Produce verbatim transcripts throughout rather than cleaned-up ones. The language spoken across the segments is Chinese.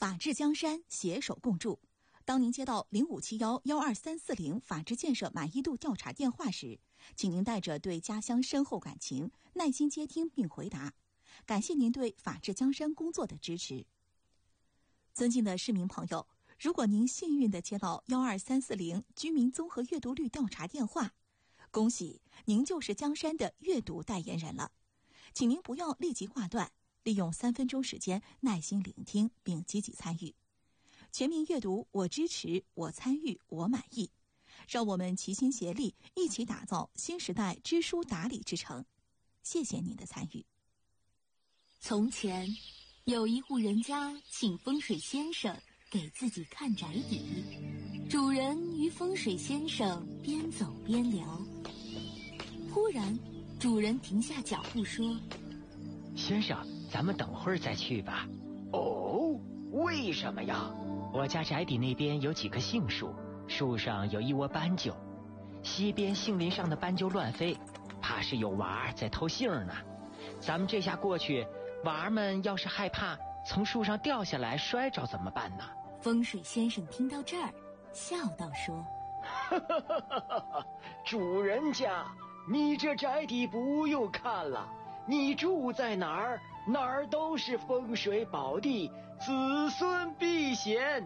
法治江山，携手共筑。当您接到零五七幺幺二三四零法治建设满意度调查电话时，请您带着对家乡深厚感情，耐心接听并回答。感谢您对法治江山工作的支持。尊敬的市民朋友，如果您幸运地接到幺二三四零居民综合阅读率调查电话，恭喜您就是江山的阅读代言人了。请您不要立即挂断，利用三分钟时间耐心聆听并积极参与。全民阅读，我支持，我参与，我满意。让我们齐心协力，一起打造新时代知书达理之城。谢谢您的参与。 从前，有一户人家请风水先生给自己看宅邸。主人与风水先生边走边聊，忽然，主人停下脚步说：“ 先生，咱们等会儿再去吧。” 哦，为什么呀？ 我家宅邸那边有几棵杏树，树上有一窝斑鸠，西边杏林上的斑鸠乱飞，怕是有娃儿在偷杏呢。咱们这下过去，娃儿们要是害怕从树上掉下来摔着怎么办呢？ 风水先生听到这儿，笑道说：“ 哈哈哈哈哈！主人家，你这宅邸不用看了，你住在哪儿，哪儿都是风水宝地，子孙避险。”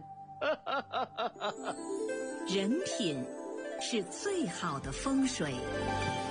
人品是最好的风水。